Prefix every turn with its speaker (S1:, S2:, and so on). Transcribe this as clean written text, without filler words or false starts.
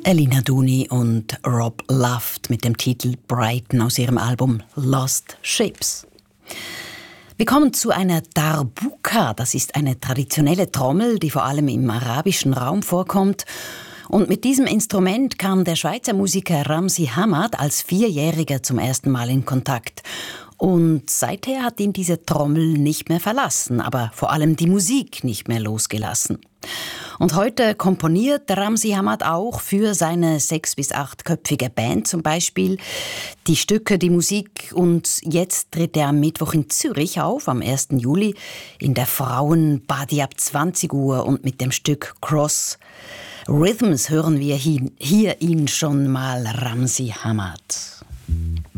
S1: Elina Duni und Rob Luft mit dem Titel Brighton aus ihrem Album Lost Ships. Wir kommen zu einer Darbuka. Das ist eine traditionelle Trommel, die vor allem im arabischen Raum vorkommt. Und mit diesem Instrument kam der Schweizer Musiker Ramzi Hamad als 4-Jähriger zum ersten Mal in Kontakt. Und seither hat ihn diese Trommel nicht mehr verlassen, aber vor allem die Musik nicht mehr losgelassen. Und heute komponiert Ramzi Hamad auch für seine 6- bis 8-köpfige Band zum Beispiel die Stücke, die Musik. Und jetzt tritt er am Mittwoch in Zürich auf, am 1. Juli, in der Frauenbadi ab 20 Uhr. Und mit dem Stück Cross Rhythms hören wir hier ihn schon mal, Ramzi Hamad.